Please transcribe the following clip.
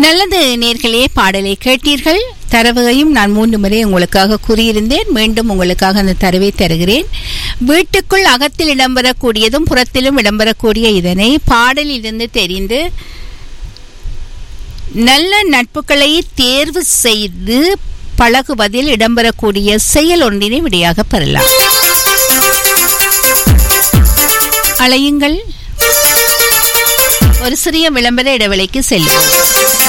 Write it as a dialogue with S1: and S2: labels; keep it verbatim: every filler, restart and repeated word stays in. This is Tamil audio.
S1: நல்லது நேர்களே, பாடலை கேட்டீர்கள். தரவையும் நான் மூன்று முறை உங்களுக்காக கூறியிருந்தேன். மீண்டும் உங்களுக்காக அந்த தரவை தருகிறேன். வீட்டுக்குள் அகத்தில் இடம்பெறக்கூடியதும் புறத்திலும் இடம்பெறக்கூடிய இதனை பாடலிலிருந்து தெரிந்து நல்ல நட்புகளை தேர்வு செய்து பழகுவதில் இடம்பெறக்கூடிய செயல் ஒன்றினை விடையாக பெறலாம். அழையுங்கள். ஒரு சிறிய விளம்பர இடைவெளிக்கு செல்வோம்.